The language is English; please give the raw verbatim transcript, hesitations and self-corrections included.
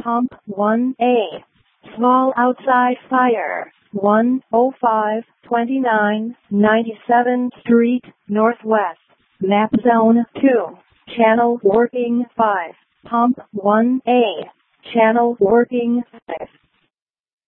Pump one A. Small outside fire. one oh five twenty-nine ninety-seventh Street, Northwest. Map Zone two. Channel working five. Pump one A. Channel working five.